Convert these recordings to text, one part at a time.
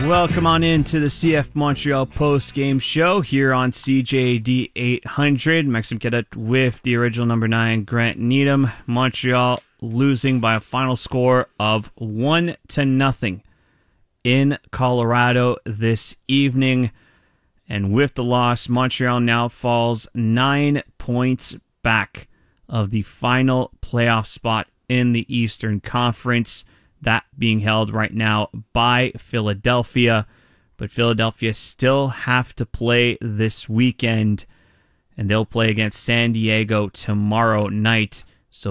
Welcome on into the CF Montreal post-game show here on CJD 800. Maxime Cadet with the original number 9, Grant Needham. Montreal losing by a final score of 1-0 in Colorado this evening. And with the loss, Montreal now falls 9 points back of the final playoff spot in the Eastern Conference. That being held right now by Philadelphia. But Philadelphia still have to play this weekend, and they'll play against San Diego tomorrow night. So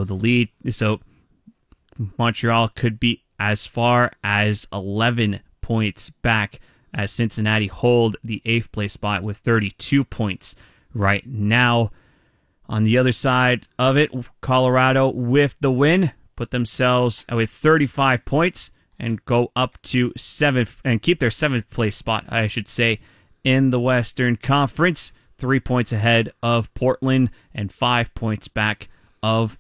Montreal could be as far as 11 points back as Cincinnati hold the 8th place spot with 32 points right now. On the other side of it, Colorado with the win put themselves with 35 points and go up to 7th and keep their 7th place spot, I should say, in the Western Conference. 3 points ahead of Portland and 5 points back of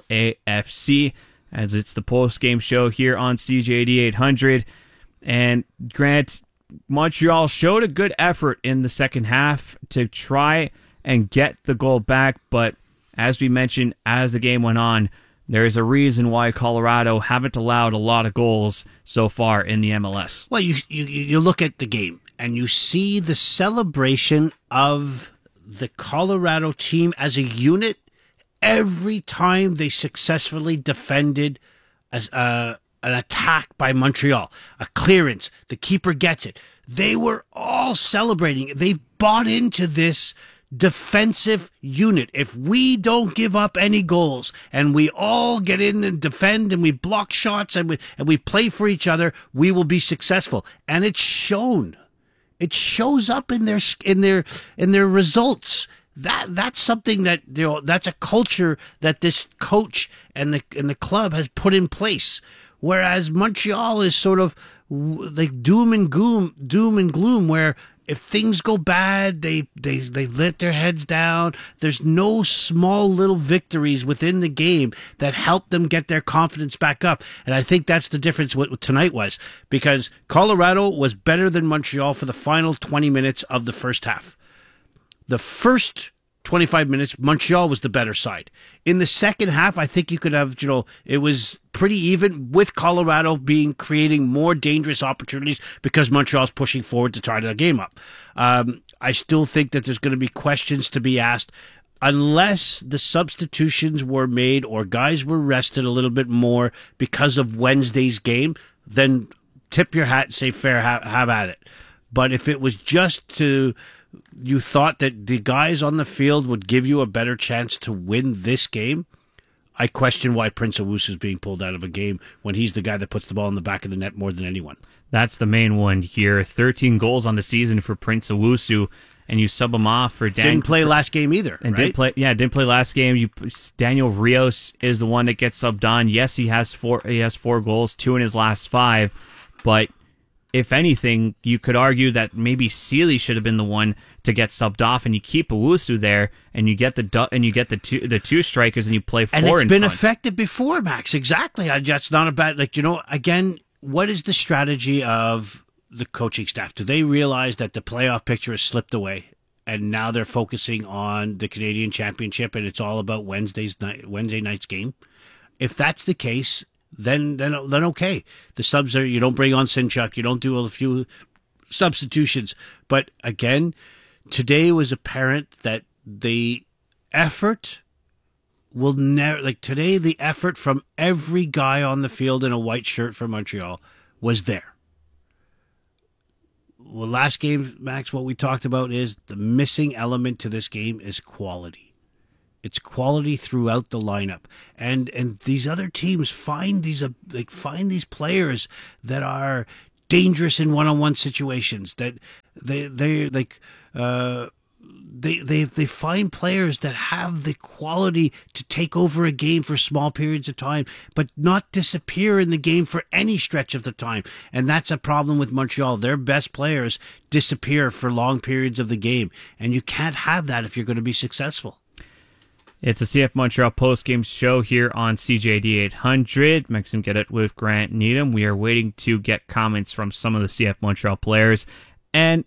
LAFC. As it's the post-game show here on CJD 800. And Grant, Montreal showed a good effort in the second half to try and get the goal back, but as we mentioned, as the game went on, there's a reason why Colorado haven't allowed a lot of goals so far in the MLS. Well, you look at the game and you see the celebration of the Colorado team as a unit every time they successfully defended an attack by Montreal, a clearance, the keeper gets it. They were all celebrating. They've bought into this defensive unit. If we don't give up any goals and we all get in and defend and we block shots and we play for each other, we will be successful. And it's shown. It shows up in their results. That's something that, you know, that's a culture that this coach and the club has put in place. Whereas Montreal is sort of like doom and gloom, where if things go bad, they let their heads down. There's no small little victories within the game that help them get their confidence back up. And I think that's the difference what tonight was, because Colorado was better than Montreal for the final 20 minutes of the first half. The first 25 minutes, Montreal was the better side. In the second half, I think you could have, you know, it was pretty even, with Colorado creating more dangerous opportunities because Montreal's pushing forward to try the game up. I still think that there's going to be questions to be asked unless the substitutions were made or guys were rested a little bit more because of Wednesday's game. Then tip your hat and say fair, have at it. But if it was just you thought that the guys on the field would give you a better chance to win this game, I question why Prince Owusu is being pulled out of a game when he's the guy that puts the ball in the back of the net more than anyone. That's the main one here. 13 goals on the season for Prince Owusu, and you sub him off for didn't play last game either, and right? didn't play last game. Daniel Rios is the one that gets subbed on. Yes, he has four goals, 2 in his last 5, but if anything, you could argue that maybe Sealy should have been the one to get subbed off, and you keep Owusu there, and you get the two strikers, and you play 4 in front. And it's been effective before, Max. Exactly. That's not a bad, again, what is the strategy of the coaching staff? Do they realize that the playoff picture has slipped away, and now they're focusing on the Canadian Championship, and it's all about Wednesday night's game? If that's the case, then okay. The subs you don't bring on Sinchuk, you don't do a few substitutions. But again, today was apparent that the effort will never, today the effort from every guy on the field in a white shirt for Montreal was there. Well, last game, Max, what we talked about is the missing element to this game is quality. It's quality throughout the lineup, and these other teams find these players that are dangerous in one-on-one situations. That they find players that have the quality to take over a game for small periods of time, but not disappear in the game for any stretch of the time. And that's a problem with Montreal. Their best players disappear for long periods of the game, and you can't have that if you're going to be successful. It's a CF Montreal post-game show here on CJD 800. Maxime Cadet with Grant Needham. We are waiting to get comments from some of the CF Montreal players and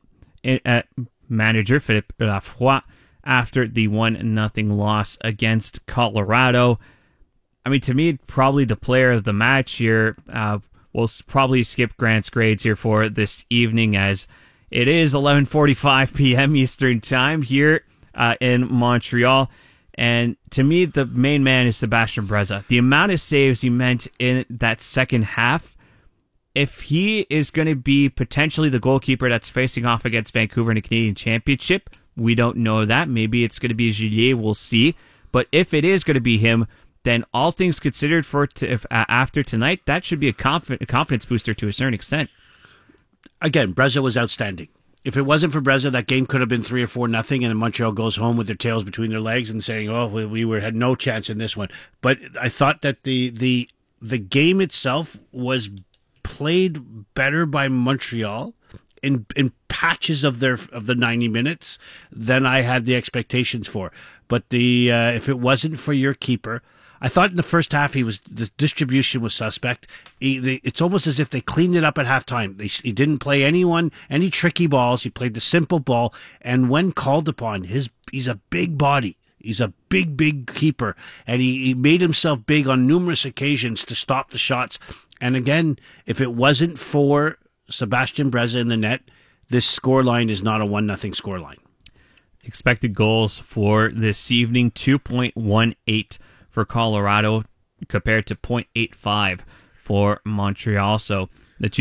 manager Philippe Lafroy after the 1-0 loss against Colorado. I mean, to me, probably the player of the match here. We'll probably skip Grant's grades here for this evening as it is 11:45 p.m. Eastern Time here in Montreal. And to me, the main man is Sebastian Breza. The amount of saves he meant in that second half, if he is going to be potentially the goalkeeper that's facing off against Vancouver in the Canadian Championship, we don't know that. Maybe it's going to be Julien, we'll see. But if it is going to be him, then all things considered after tonight, that should be a confidence booster to a certain extent. Again, Breza was outstanding. If it wasn't for Breza, that game could have been 3 or 4-0, and then Montreal goes home with their tails between their legs and saying, "Oh, we had no chance in this one." But I thought that the game itself was played better by Montreal in patches of the 90 minutes than I had the expectations for. But if it wasn't for your keeper, I thought in the first half the distribution was suspect. It's almost as if they cleaned it up at halftime. He didn't play any tricky balls. He played the simple ball, and when called upon, he's a big body. He's a big keeper, and he made himself big on numerous occasions to stop the shots. And again, if it wasn't for Sebastian Breza in the net, this scoreline is not a 1-0 scoreline. Expected goals for this evening, 2.18 for Colorado compared to 0.85 for Montreal. So the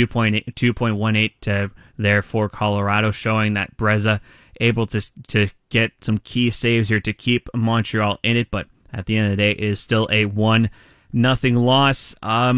2.18 there for Colorado, showing that Breza able to get some key saves here to keep Montreal in it. But at the end of the day, it is still a 1-0 loss.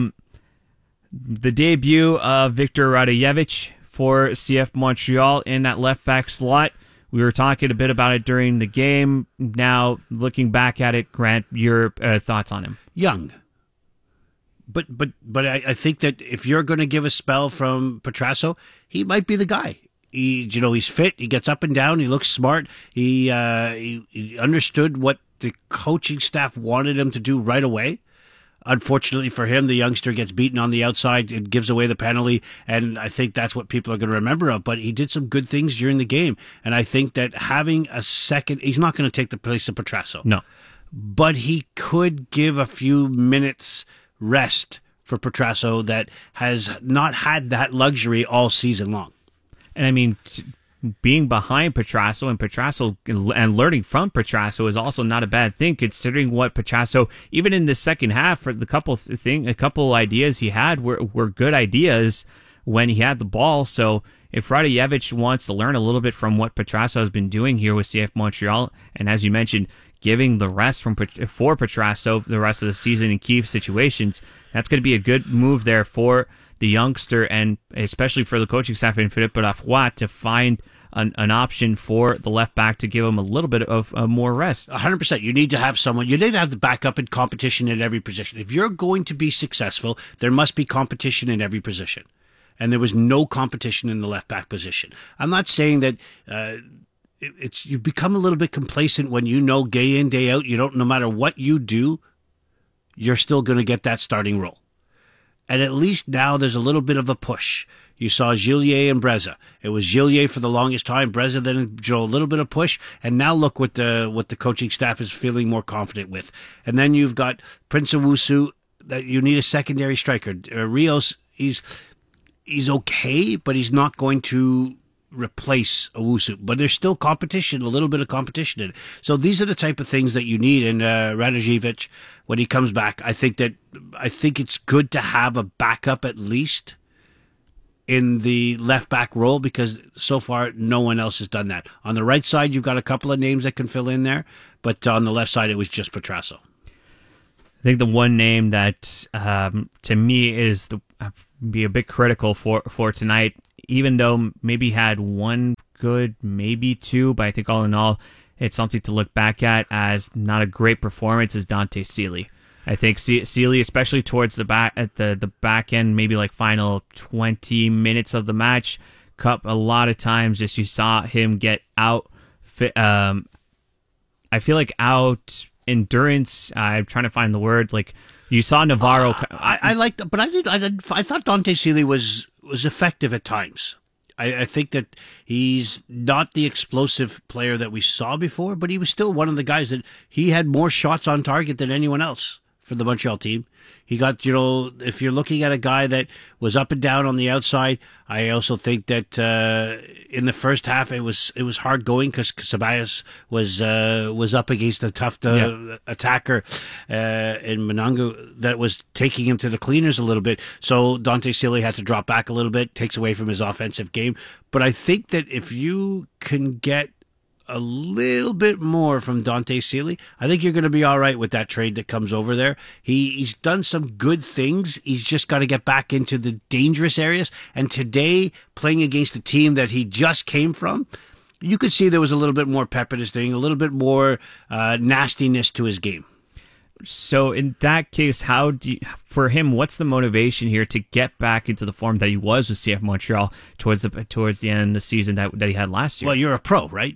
The debut of Victor Radojevich for CF Montreal in that left back slot. We were talking a bit about it during the game. Now, looking back at it, Grant, your thoughts on him? Young. But I think that if you're going to give a spell from Petrasso, he might be the guy. He's fit. He gets up and down. He looks smart. He understood what the coaching staff wanted him to do right away. Unfortunately for him, the youngster gets beaten on the outside. It gives away the penalty, and I think that's what people are going to remember of. But he did some good things during the game, and I think that having a second, he's not going to take the place of Petrasso. No. But he could give a few minutes rest for Petrasso that has not had that luxury all season long. And I mean, being behind Petrasso and learning from Petrasso is also not a bad thing, considering what Petrasso, even in the second half, for the a couple ideas he had were good ideas when he had the ball. So if Radojevich wants to learn a little bit from what Petrasso has been doing here with CF Montreal, and as you mentioned, giving the rest for Petrasso the rest of the season in key situations, that's going to be a good move there for the youngster, and especially for the coaching staff in Philippe Lafroy to find an option for the left back to give him a little bit of more rest. 100%. You need to have someone. You need to have the backup and competition in every position. If you're going to be successful, there must be competition in every position. And there was no competition in the left back position. I'm not saying that you become a little bit complacent when you know day in, day out, no matter what you do, you're still going to get that starting role. And at least now there's a little bit of a push. You saw Julien and Breza. It was Julien for the longest time. Breza then drove a little bit of push. And now look what the coaching staff is feeling more confident with. And then you've got Prince Owusu. That you need a secondary striker. Rios, he's okay, but he's not going to replace Owusu. But there's still competition, a little bit of competition in it. So these are the type of things that you need. And Radojevich, when he comes back, I think it's good to have a backup at least in the left back role, because so far no one else has done that. On the right side, you've got a couple of names that can fill in there, but on the left side, it was just Petrasso. I think the one name that to me is be a bit critical for tonight, even though maybe had one good, maybe two, but I think all in all, it's something to look back at as not a great performance, is Dante Sealy. I think Sealy, especially towards the back at the back end, maybe like final 20 minutes of the match, a lot of times just you saw him get out. I feel like out endurance. I'm trying to find the word. Like you saw Navarro. I liked, but I thought Dante Sealy was effective at times. I think that he's not the explosive player that we saw before, but he was still one of the guys that he had more shots on target than anyone else for the Montreal team. He got, if you're looking at a guy that was up and down on the outside, I also think that in the first half it was hard going because Ceballos was up against a tough attacker in Monango that was taking him to the cleaners a little bit. So Dante Sealy had to drop back a little bit, takes away from his offensive game. But I think that if you can get a little bit more from Dante Sealy, I think you're going to be all right with that trade that comes over there. He's done some good things. He's just got to get back into the dangerous areas. And today, playing against a team that he just came from, you could see there was a little bit more pep in his thing, a little bit more nastiness to his game. So in that case, for him, what's the motivation here to get back into the form that he was with CF Montreal towards the end of the season that he had last year? Well, you're a pro, right?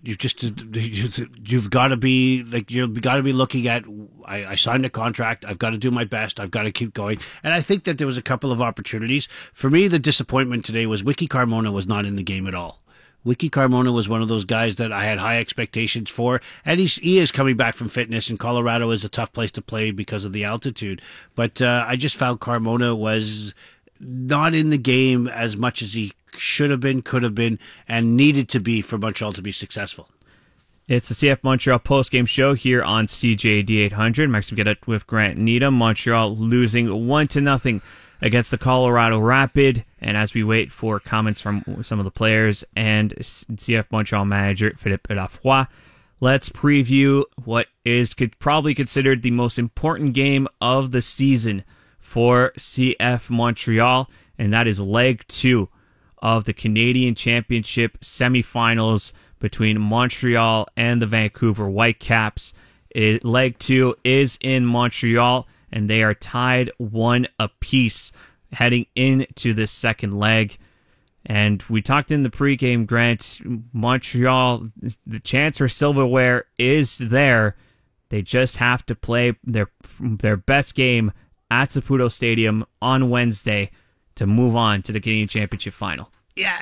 You've got to be looking at. I signed a contract. I've got to do my best. I've got to keep going. And I think that there was a couple of opportunities. For me, the disappointment today was Wiki Carmona was not in the game at all. Wiki Carmona was one of those guys that I had high expectations for, and he is coming back from fitness, and Colorado is a tough place to play because of the altitude. But I just found Carmona was not in the game as much as he should have been, could have been, and needed to be for Montreal to be successful. It's the CF Montreal postgame show here on CJD 800. Max, we get it with Grant Needham. Montreal losing 1-0 against the Colorado Rapid, and as we wait for comments from some of the players and CF Montreal manager Philippe Lafroy, let's preview what is probably considered the most important game of the season for CF Montreal, and that is Leg 2 of the Canadian Championship semifinals between Montreal and the Vancouver Whitecaps. Leg 2 is in Montreal, and they are tied 1 apiece heading into this second leg. And we talked in the pregame, Grant, Montreal, the chance for silverware is there. They just have to play their best game at Saputo Stadium on Wednesday to move on to the Canadian Championship final. Yeah,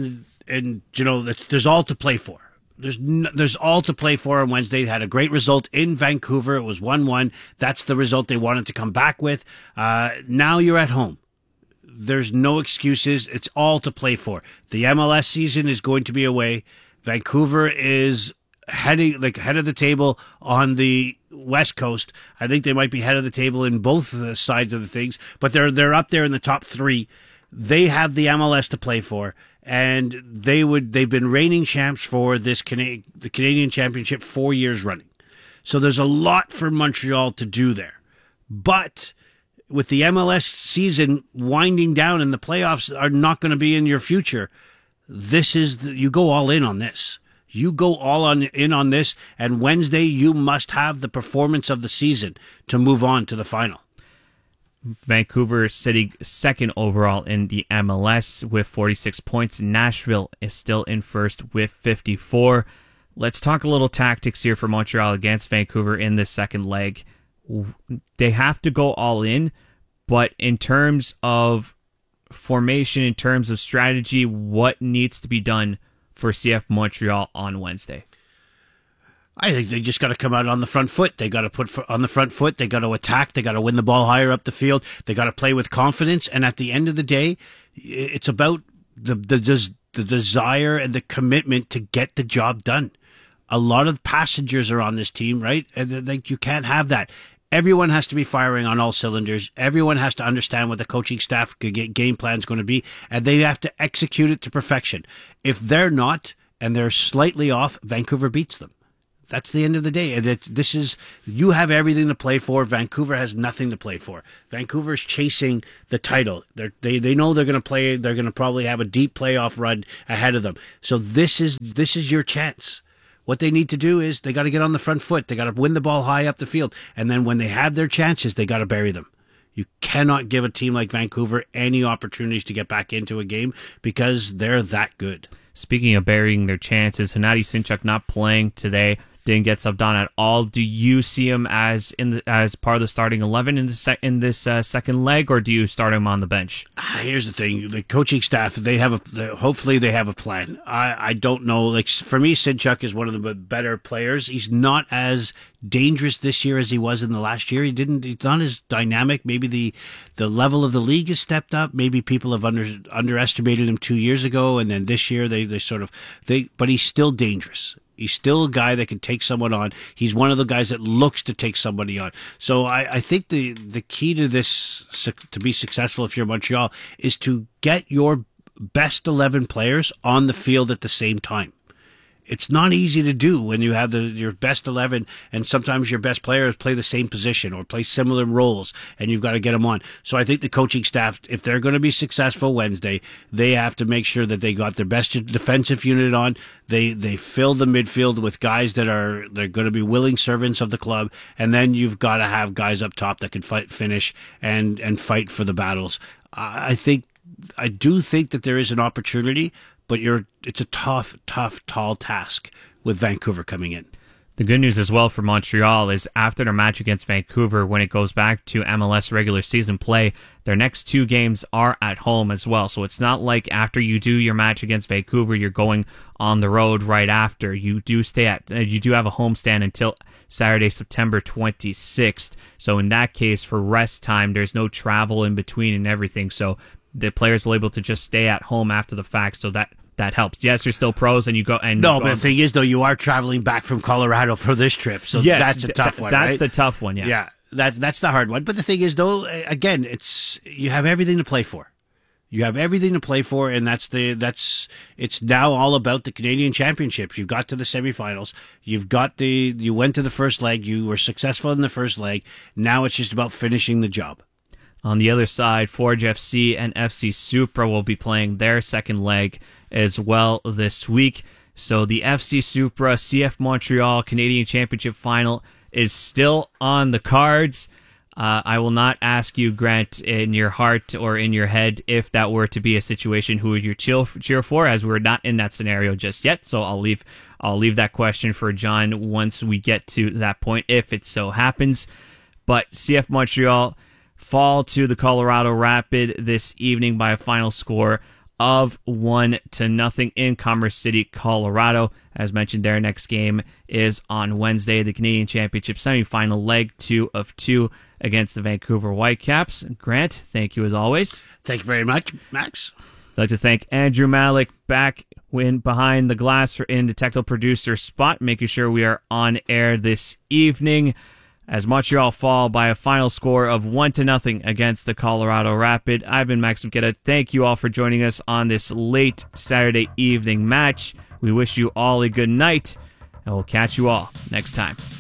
and there's all to play for. There's all to play for on Wednesday. They had a great result in Vancouver. It was 1-1. That's the result they wanted to come back with. Now you're at home. There's no excuses. It's all to play for. The MLS season is going to be away. Vancouver is head of the table on the West Coast. I think they might be head of the table in both sides of the things, but they're up there in the top 3. They have the MLS to play for, and they've been reigning champs for the Canadian Championship 4 years running. So there's a lot for Montreal to do there. But with the MLS season winding down and the playoffs are not going to be in your future, you go all in on this. You go all in on this, and Wednesday you must have the performance of the season to move on to the final. Vancouver sitting second overall in the MLS with 46 points. Nashville is still in first with 54. Let's talk a little tactics here for Montreal against Vancouver in this second leg. They have to go all in, but in terms of formation, in terms of strategy, what needs to be done for CF Montreal on Wednesday? I think they just got to come out on the front foot. They got to put on the front foot. They got to attack. They got to win the ball higher up the field. They got to play with confidence. And at the end of the day, it's about the desire and the commitment to get the job done. A lot of passengers are on this team, right? And you can't have that. Everyone has to be firing on all cylinders. Everyone has to understand what the coaching staff game plan is going to be, and they have to execute it to perfection. If they're not, and they're slightly off, Vancouver beats them. That's the end of the day. And you have everything to play for. Vancouver has nothing to play for. Vancouver's chasing the title. They know they're going to play. They're going to probably have a deep playoff run ahead of them. So this is your chance. What they need to do is they got to get on the front foot. They got to win the ball high up the field. And then when they have their chances, they got to bury them. You cannot give a team like Vancouver any opportunities to get back into a game because they're that good. Speaking of burying their chances, Hennady Sinchuk not playing today. didn't get subbed on at all. Do you see him as as part of the starting 11 in this second leg, or do you start him on the bench? Here's the thing: the coaching staff, hopefully they have a plan. I don't know. Like, for me, Sinchuk is one of the better players. He's not as dangerous this year as he was in the last year. He's not as dynamic. Maybe the level of the league has stepped up. Maybe people have underestimated him 2 years ago, and then this year but he's still dangerous. He's still a guy that can take someone on. He's one of the guys that looks to take somebody on. So I think the key to this, to be successful if you're Montreal, is to get your best 11 players on the field at the same time. It's not easy to do when you have your best 11, and sometimes your best players play the same position or play similar roles, and you've got to get them on. So I think the coaching staff, if they're going to be successful Wednesday, they have to make sure that they got their best defensive unit on. They fill the midfield with guys they're going to be willing servants of the club, and then you've got to have guys up top that can finish and fight for the battles. I do think that there is an opportunity, but it's a tough, tall task with Vancouver coming in. The good news as well for Montreal is after their match against Vancouver, when it goes back to MLS regular season play, their next 2 games are at home as well. So it's not like after you do your match against Vancouver, you're going on the road right after. You do have a homestand until Saturday, September 26th. So in that case, for rest time, there's no travel in between and everything. So the players will be able to just stay at home after the fact, so that helps. Yes, you're still pros, and you go and no. But the thing is, though, you are traveling back from Colorado for this trip, so yes, that's a tough one. That's right? the tough one. Yeah, that's the hard one. But the thing is, though, again, you have everything to play for. You have everything to play for, and it's now all about the Canadian Championships. You've got to the semifinals. You went to the first leg. You were successful in the first leg. Now it's just about finishing the job. On the other side, Forge FC and FC Supra will be playing their second leg as well this week. So the FC Supra CF Montreal Canadian Championship final is still on the cards. I will not ask you, Grant, in your heart or in your head, if that were to be a situation, who would you cheer for, as we're not in that scenario just yet. So I'll leave that question for John once we get to that point, if it so happens. But CF Montreal fall to the Colorado Rapid this evening by a final score of 1-0 in Commerce City, Colorado. As mentioned, their next game is on Wednesday, the Canadian Championship semifinal, leg 2 of 2 against the Vancouver Whitecaps. Grant, thank you as always. Thank you very much, Max. I'd like to thank Andrew Malik back behind the glass in the technical producer spot, making sure we are on air this evening, as Montreal fall by a final score of 1-0 against the Colorado Rapid. I've been Maxim Keta. Thank you all for joining us on this late Saturday evening match. We wish you all a good night, and we'll catch you all next time.